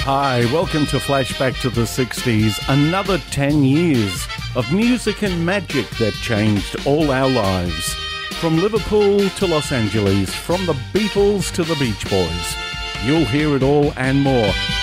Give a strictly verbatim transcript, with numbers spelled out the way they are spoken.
Hi, welcome to Flashback to the sixties, another ten years of music and magic that changed all our lives. From Liverpool to Los Angeles, from the Beatles to the Beach Boys. You'll hear it all and more